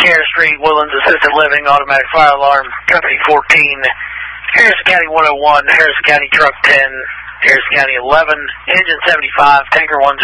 Care Street, Woodlands Assisted Living, Automatic Fire Alarm, Company 14, Harrison County 101, Harrison County Truck 10, Harrison County 11, Engine 75, Tanker 10.